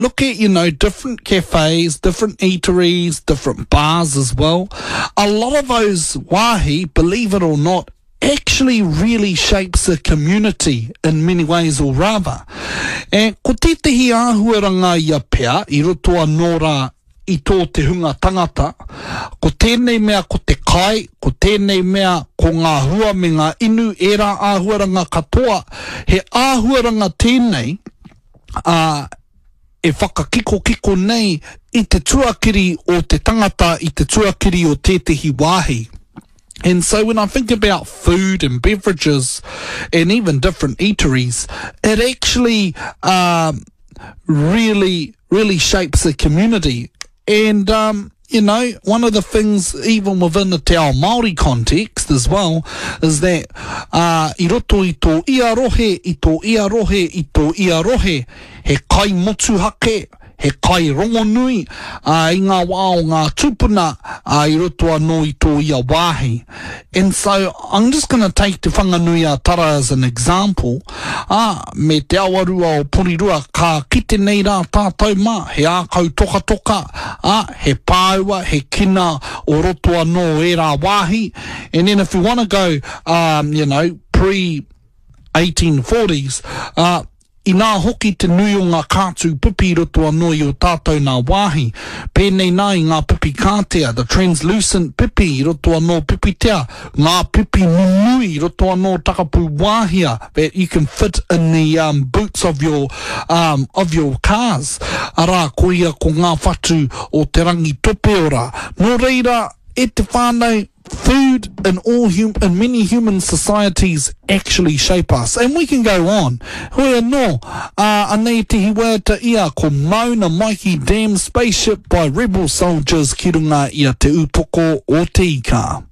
look at, you know, different cafes, different eateries, different bars as well. A lot of those wāhi, believe it or not, actually really shapes a community in many ways or rather. E ko tētahi āhuaranga ia pea, I roto anō rā I tō te hunga tangata, ko tēnei mea ko te kai, ko tēnei mea ko ngā hua me ngā inu, e rā āhuaranga katoa, he āhuaranga tēnei, e whakakiko nei I te tuakiri o te tangata, I te tuakiri o tētahi wāhi. And so when I think about food and beverages and even different eateries, it actually really shapes a community. And, you know, one of the things, even within the te ao Māori context as well, is that I roto I tō iarohe, I tō iarohe, I tō iarohe, he kai motu hake, he kai rongonui, I ngā wā o ngā tupuna, I roto anō I tō ia wāhi. And so I'm just going to take Te Whanganui-a-Tara as an example. Me te awarua o Porirua, ka kite nei rā tātou mā, he ākau toka, he pāua, he kina o roto anō e rā wāhi. And then if you want to go, you know, pre-1840s, I nā hoki te nui o ngā kātū pipi roto anō I o tātou nā wāhi. Pēnei nā I ngā pipi kātea, the translucent pipi roto anō pipitea, ngā pipi nunui roto anō takapu wāhia that you can fit in the boots of your cars. Arā, ko ia ko ngā whatu o te rangi tope ora. Nō reira, e te whānau, food in many human societies actually shape us, and we can go on. Hoi anō, anei te hiwata ia ko Mauna Mikey Dam Spaceship by rebel soldiers ki runga ia te upoko o te ika.